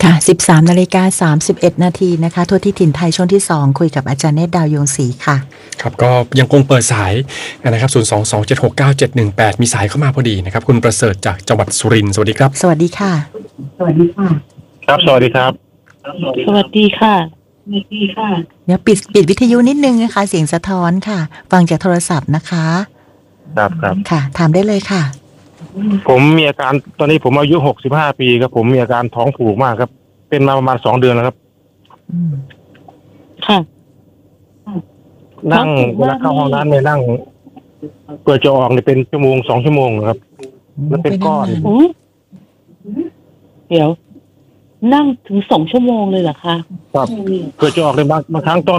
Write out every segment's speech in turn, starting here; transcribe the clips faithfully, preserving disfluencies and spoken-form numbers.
ค่ะ สิบสามนาฬิกาสามสิบเอ็ดนาทีนะคะทั่วที่ถิ่นไทยช่วงที่สองคุยกับอาจารย์เนตรดาวยวงศรีค่ะครับก็ยังคงเปิดสายนะครับศูนย์ สอง สอง เจ็ด หก เก้า เจ็ด หนึ่ง แปดมีสายเข้ามาพอดีนะครับคุณประเสริฐจากจังหวัดสุรินทร์สวัสดีครับสวัสดีค่ะสวัสดีค่ะครับสวัสดีครับสวัสดีค่ะสวัสดีค่ะเดี๋ยวปิดปิดวิทยุนิดนึงนะคะเสียงสะท้อนค่ะฟังจากโทรศัพท์นะคะครับครับค่ะถามได้เลยค่ะผมมีอาการตอนนี้ผมอายุหกสิบห้าปีครับผมมีอาการท้องผูกมากครับเป็นมาประมาณสองเดือนแล้วครับค่ะนั่งเวลาเข้าห้องน้ำเนี่ยนั่งเปิดจะออกเนี่ยเป็นชั่วโมงสองชั่วโมงครับมันเป็นก้อนเดี๋ยวนั่งถึงสองชั่วโมงเลยเหรอคะครับเปิดจะออกเลยบางบางครั้งต้น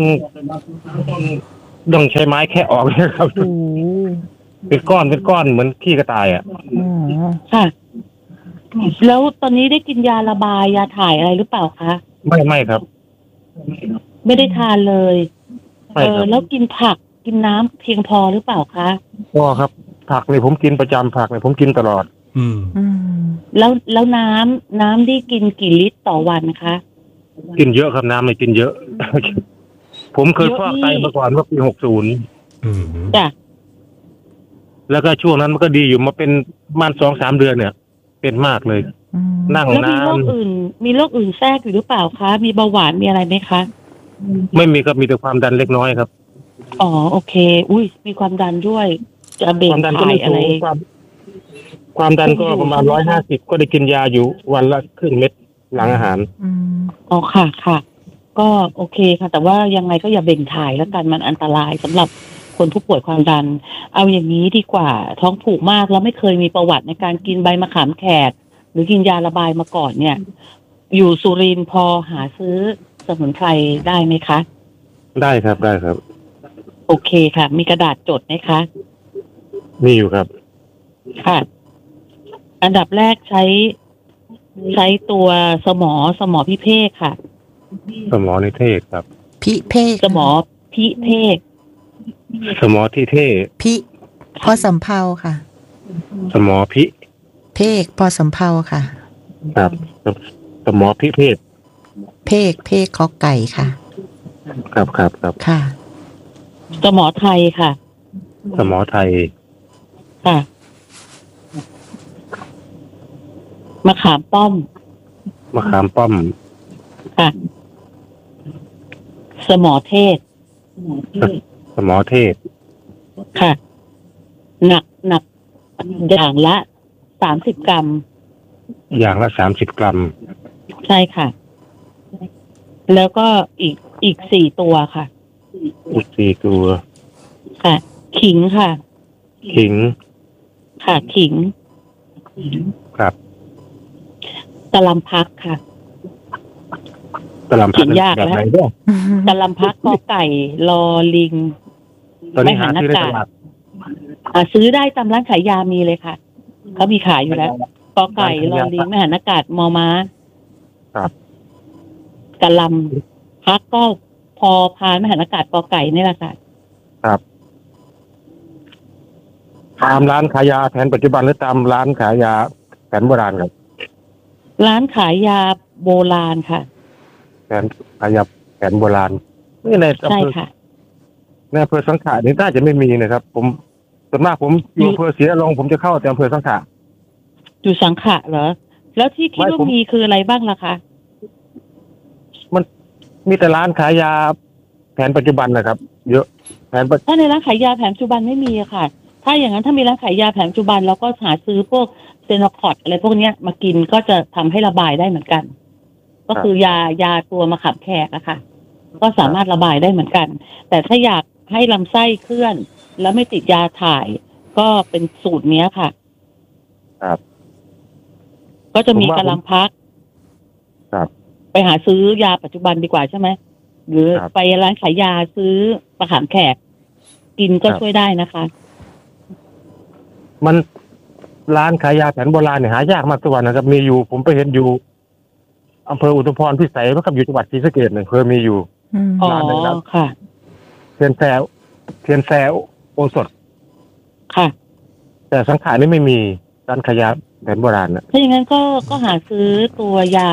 ต้องใช้ไม้แค่ออกเลยครับเป็นก้อนเป็นก้อนเหมือนขี้กระต่ายอ่ะค่ะแล้วตอนนี้ได้กินยาระบายยาถ่ายอะไรหรือเปล่าคะไม่ไม่ครับไม่ได้ทานเลยเออแล้วกินผักกินน้ำเพียงพอหรือเปล่าคะพอครับผักเนี่ยผมกินประจำผักเนี่ยผมกินตลอดอืมแล้วแล้วน้ำน้ำที่กินกี่ลิตรต่อวันคะกินเยอะครับน้ำเนี่ยกินเยอะ ผมเคยฟอกไตมาก่อนเมื่อปีหกศูนย์จ้ะแล้วก็ช่วงนั้นมันก็ดีอยู่มาเป็นประมาณสองสามเดือนเนี่ยเป็นมากเลยนั่งนานแล้วมีโรคอื่นมีโรคอื่นแทรกอยู่หรือเปล่าคะมีเบาหวานมีอะไรไหมคะไม่มีครับมีแต่ความดันเล็กน้อยครับอ๋อโอเคอุ้ยมีความดันด้วยจะเบ่งถ่ายอะไรความดันก็ประมาณร้อยห้าสิบก็ได้กินยาอยู่วันละครึ่งเม็ดหลังอาหารอ๋อค่ะค่ะก็โอเคค่ะแต่ว่ายังไงก็อย่าเบ่งถ่ายแล้วกันมันอันตรายสำหรับคนผู้ป่วยความดันเอาอย่างนี้ดีกว่าท้องผูกมากแล้วไม่เคยมีประวัติในการกินใบมะขามแขกหรือกินยาระบายมาก่อนเนี่ยอยู่สุรินทร์พอหาซื้อสมุนไพรได้ไหมคะได้ครับได้ครับโอเคค่ะมีกระดาษจดไหมคะมีอยู่ครับค่ะอันดับแรกใช้ใช้ตัวสมอสมอพิเภกค่ะสมอนิเทศครับพิเภกสมอพิเภกสมอที่เทศพิพอสำเภาค่ะสมอพิเพกพอสำเภาค่ะครับสมอพิเพศเพกเพกขอไก่ค่ะครับครับครับค่ะสมอไทยค่ะสมอไทยค่ะมะขามป้อมมะขามป้อมค่ะสมอเทศสมอเทศค่ะหนักหนักอย่างละสามสิบกรัมอย่างละสามสิบกรัมใช่ค่ะแล้วก็อีกอีกสี่ตัวค่ะอีกสี่ตัวค่ะขิงค่ะขิงค่ะขิงครับตะลำพักค่ะตะลำพักแบบไหนด้วยตะลำพักกอไก่ลอลิงไม่หันอากาศอ่าซื้อได้ตามร้านขายยามีเลยค่ะเขามีขายอยู่แล้วกอไก่ลอลิงไม่หันอากาศมอม้าครับตะลำพักก็พอพานไม่หันอากาศกอไก่นี่แหละค่ะครับตามร้านขายยาแผนปัจจุบันหรือตามร้านขายยาแผนโบราณครับร้านขายยาโบราณค่ะแผนขายยาแผนโบราณนี่ในอำเภอในอำเภอสังขะนี่น่าจะไม่มีนะครับผมส่วนมากผมอยู่อำเภอศรีนรงค์ผมจะเข้าแต่อำเภอสังขะอยู่สังขะเหรอแล้วที่คิดว่ามีคืออะไรบ้างล่ะคะมันมีแต่ร้านขายยาแผนปัจจุบันนะครับเยอะแผนถ้าในร้านขายยาแผนปัจจุบันไม่มีอะค่ะถ้าอย่างนั้นถ้ามีร้านขายยาแผนปัจจุบันเราก็หาซื้อพวกเซโนคอร์ดอะไรพวกนี้มากินก็จะทำให้ระบายได้เหมือนกันก็คือยายาตัวมะขามแขกอะค่ะก็สามารถระบายได้เหมือนกันแต่ถ้าอยากให้ลำไส้เคลื่อนแล้วไม่ติดยาถ่ายก็เป็นสูตรนี้ค่ะครับก็จะมีกะลำพักครับไปหาซื้อยาปัจจุบันดีกว่าใช่ไหมหรือไปร้านขายยาซื้อมะขามแขกกินก็ช่วยได้นะคะมันร้านขายยาแผนโบราณเนี่ยหายากมากทุกวันนะครับมีอยู่ผมไปเห็นอยู่อำเภออุทุมพรพิสัยนะครับอยู่จังหวัดศรีสะเกษเนี่ยเคยมีอยู่ร้านหนึ่งแล้วค่ะเทียนแซวเทียนแซวโอสถค่ะแต่สังขารนี่ไม่มีร้านขายยาแผนโบราณนะถ้าอย่างนั้นก็ก็หาซื้อตัวยา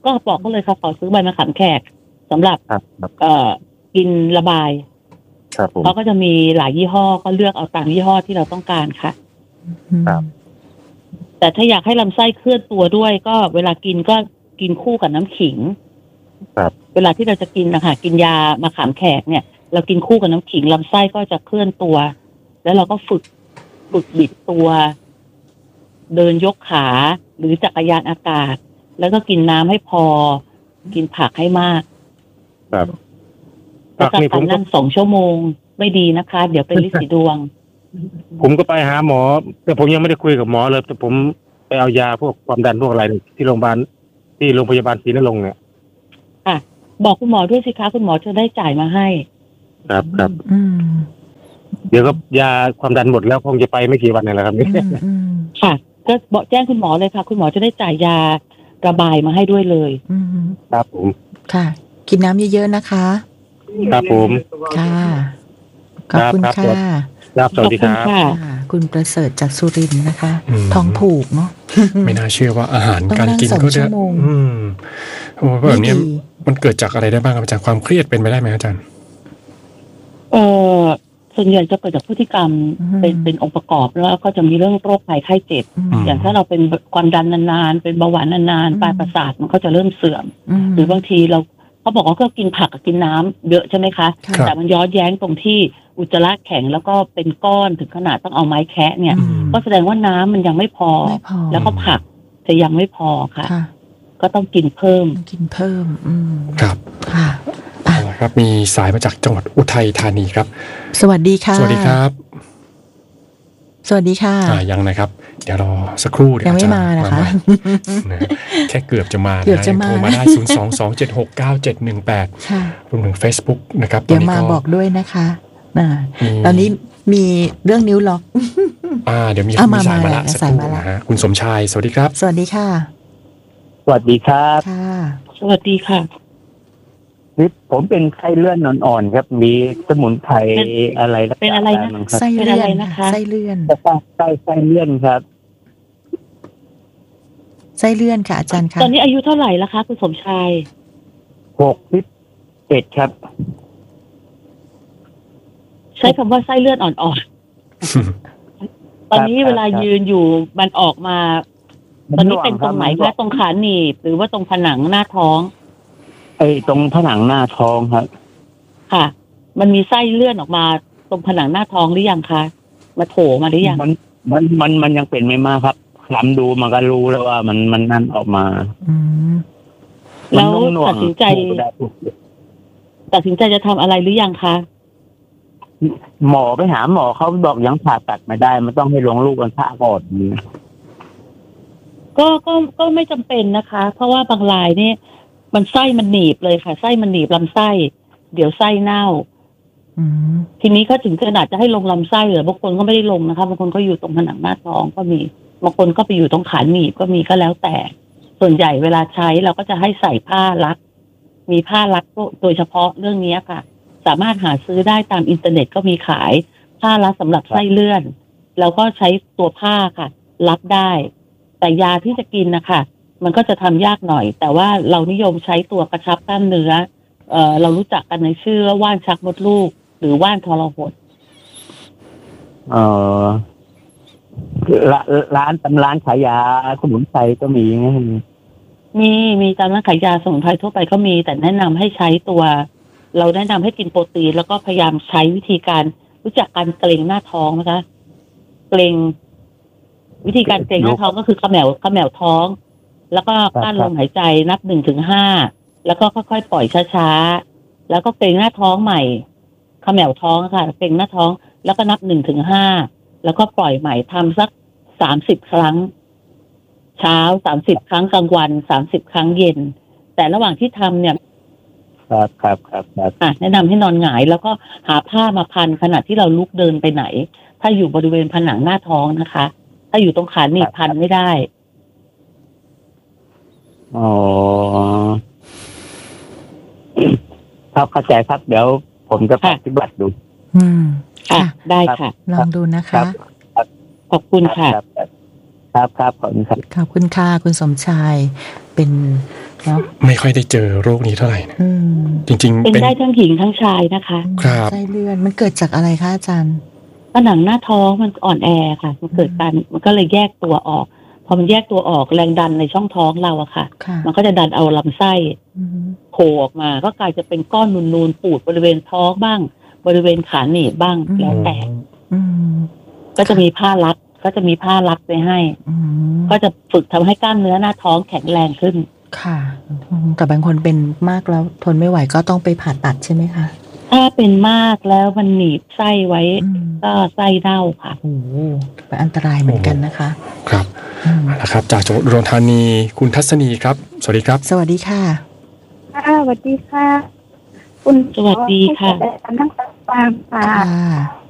ก็บอกก็เลยค่ะขอซื้อใบมะขามแขกสำหรับครับครับเอ่อกินระบายครับผมเขาก็จะมีหลายยี่ห้อก็เลือกเอาตามยี่ห้อที่เราต้องการค่ะครับแต่ถ้าอยากให้ลำไส้เคลื่อนตัวด้วยก็เวลากินก็กินคู่กับน้ำขิงครับเวลาที่เราจะกินนะคะกินยามะขามแขกเนี่ย เรากินคู่กับน้ำขิงลำไส้ก็จะเคลื่อนตัว แล้วเราก็ฝึกฝึกบิดตัว เดินยกขาหรือจักรยานอากาศ แล้วก็กินน้ำให้พอ กินผักให้มากครับแล้วผักนี่ผการมก็นั่งสองชั่วโมงไม่ดีนะคะ เดี๋ยวเป็นลินสีดวงผมก็ไปหาหมอ แต่ผมยังไม่ได้คุยกับหมอเลยแต่ผมไปเอายาพวกความดันพวกอะไรที่โรงพยาบาลที่โรงพยาบาลศรีนรงค์เนี่ยค่ะ บอกคุณหมอด้วยสิคะคุณหมอจะได้จ่ายมาให้ครับครับอืมเดี๋ยวก็ยาความดันหมดแล้วคงจะไปไม่กี่วันนี่แหละครับอืมอืมค่ะ ก็บอกแจ้งคุณหมอเลยค่ะ คุณหมอจะได้จ่ายยาระบายมาให้ด้วยเลยอืมครับผมค่ะ กินน้ำเยอะๆนะคะครับผมค่ะขอบคุณครับค่ะครับสวัสดีครับขอบคุณค่ะค่ะคุณประเสริฐจากสุรินทร์นะคะอืมท้องผูกเนาะไม่น่าเชื่อว่าอาหารต้องการกินนั่งสองก็ชั่จะวโมงอืมโอ้แบบนี้ไม่ดีมันเกิดจากอะไรได้บ้างครับอาจารย์ความเครียดเป็นไปได้ไหมอาจารย์เออส่วนใหญ่จะเกิดจากพฤติกรรมอืมเป็นเป็นองค์ประกอบแล้วก็จะมีเรื่องโรคภัยไข้เจ็บอืมอย่างถ้าเราเป็นความดันนานๆเป็นเบาหวานนานอืมๆปลายประสาทมันก็จะเริ่มเสื่อมมหรือบางทีเราเขาบอกว่าก็กินผักกับกินน้ำเยอะใช่ไหมคะค่ะแต่มันย้อนแย้งตรงที่อุจจาระแข็งแล้วก็เป็นก้อนถึงขนาดต้องเอาไม้แคะเนี่ยอืมก็แสดงว่าน้ำมันยังไม่พอไม่พอแล้วก็ผักจะยังไม่พอค่ะค่ะก็ต้องกินเพิ่มต้องกินเพิ่ม อืมครับค่ะเอาละครับมีสายมาจากจังหวัดอุทัยธานีครับสวัสดีค่ะสวัสดีครับสวัสดีค่ะอ่ายังนะครับ เดี๋ยวรอสักครู่เดี๋วยังไม่อจรมานะคะใหนะแค่เกือบจะมาเกือบจะมาโทรมาได้ ศูนย์ สอง สอง เจ็ด หก เก้า เจ็ด หนึ่ง แปดค่ะรวมถึง Facebook นะครับเดี๋ยวตนมานี้บอกด้วยนะคะอ่ามีตอนนี้มีเรื่องนิ้วล็อกอ่าเดี๋ยวมีอ่ะมีมาสายมาละมาสักคสายรู่มาละนะฮะคุณสมชายสวัสดีครับสวัสดีค่ะสวัสดีครับค่ะสวัสดีค่ะนี่ผมเป็นไข้เลื่อนอ่อนๆครับ มีสมุนไพรอะไรรักษาเป็นอะไรนะด้มั้งครับไส้เป็นเลื่อะอไรนนะคะไส้เลื่อนไส้ไส้ไส้เลื่อนครับไส้เลื่อนค่ะอาจารย์ค่ะตอนนี้อายุเท่าไหร่แล้วคะคุณสมชายหกสิบเอ็ดครับใช้คำว่าไส้เลื่อนอ่อนๆ ตอนนี้ครับเวลาครับยืนอยู่มันออกมา ตอนนี้เป็นตรงไหนมัคะน่วงตรงขาหนีบหรือว่าตรงผนังหน้าท้องไอ้ตรงผนังหน้าท้องครับค่ะ มันมีไส้เลื่อนออกมาตรงผนังหน้าท้องหรือยังคะ มาโผล่มาหรือยังมันมันมันมันยังเป็นไม่มากครับคลำดูมันก็รู้แล้วว่ามันมันนั่นออกมาอืมแล้วมันน่วงๆตัดสินใจพูดได้ตัดสินใจจะทำอะไรหรือยังคะหมอไปหาหมอเขาบอกยังผ่าตัดไม่ได้ มันต้องให้ลงลูกกันผ่าก่อนก็ก็ก็ไม่จำเป็นนะคะ เพราะว่าบางรายเนี่ยมันไส้มันหนีบเลยค่ะไส้มันหนีบลำไส้ เดี๋ยวไส้เน่าอืมทีนี้ก็ถึงขนาดจะให้ลงลำไส้เหรือบางคนก็ไม่ได้ลงนะคะบางคนก็อยู่ตรงผนังหน้าท้องก็มีบางคนก็ไปอยู่ตรงขาหนีบก็มีก็แล้วแต่ ส่วนใหญ่เวลาใช้เราก็จะให้ใส่ผ้ารัดมีผ้ารัดโดยเฉพาะเรื่องนี้ค่ะ สามารถหาซื้อได้ตามอินเทอร์เน็ตก็มีขายผ้ารัดสำหรับไส้เลื่อนแล้วก็ใช้ตัวผ้าค่ะ รัดได้ แต่ยาที่จะกินนะคะมันก็จะทำยากหน่อย แต่ว่าเรานิยมใช้ตัวกระชับกล้ามเนื้อเอ่อเรารู้จักกันในชื่อว่าว่านชักมดลูก หรือว่านทรหดเออร้านร้านตำร้านขายยาสมุนไพรก็มีไงมีมีตามร้านขายยาสมุนไพรทั่วไปก็มีแต่แนะนำให้ใช้ตัว เราแนะนำให้กินโปรตีนแล้วก็พยายามใช้วิธีการรู้จักการเกร็งหน้าท้องนะคะเกร็งวิธีการเกร็งหน้าท้องก็คือเขมวเขมวท้อง แล้วก็กลั้นลมหายใจนับหนึ่งถึงห้าแล้วก็ค่อยๆปล่อยช้าๆแล้วก็เกร็งหน้าท้องใหม่เขมวท้องค่ะเกร็งหน้าท้อง แล้วก็นับหนึ่งถึงห้าแล้วก็ปล่อยใหม่ทำสักสามสิบครั้ง เช้าสามสิบครั้งกลางวันสามสิบครั้งเย็น แต่ระหว่างที่ทำเนี่ยครับครับครับครับอ่ะแนะนำให้นอนหงาย แล้วก็หาผ้ามาพันขณะที่เราลุกเดินไปไหน ถ้าอยู่บริเวณผนังหน้าท้องนะคะ ถ้าอยู่ตรงขาหนีบพันไม่ได้อ๋อครับเข้าใจครับเดี๋ยวผมจะปฏิบัติดูอืมค่ะค่ะได้ค่ะลองดูนะครัคะบขอบคุณค่ะครับครับครับขอบคุณครับขอบคุณค่ะคุณสมชาย เป็นเนาะไม่ค่อยได้เจอโรคนี้เท่าไหร่นะอืมจริงๆเป็นเป็นได้ทั้งหญิงทั้งชายนะคะครับไส้เลื่อนมันเกิดจากอะไรคะอาจารย์ผนังหน้าท้องมันอ่อนแอค่ะ มันเกิดการมันก็เลยแยกตัวออกพอมันแยกตัวออกแรงดันในช่องท้องเราอะค่ะค่ะมันก็จะดันเอาลำไส้อืมโผล่ออกมาก็กลายจะเป็นก้อนนูนๆปูดบริเวณท้องบ้าง บริเวณขาหนีบบ้างแล้วแต่อืมก็จะมีผ้ารัดก็จะมีผ้ารัดไปให้อืมก็จะฝึกทำให้กล้ามเนื้อหน้าท้องแข็งแรงขึ้นค่ะอืมแต่บางคนเป็นมากแล้วทนไม่ไหวก็ต้องไปผ่าตัดใช่ไหมคะถ้าเป็นมากแล้วมันหนีบไส้ไว้อืมก็ไส้เน่าค่ะโอ้โหเป็นอันตรายเหมือนกันนะคะครับอืมเอาละครับจากจังหวัดอุดรธานีคุณทัศนีครับสวัสดีครับสวัสดีค่ะค่ะสวัสดีค่ะ คุณสวัสดีค่ะให้กับทั้งสามค่ะค่ะ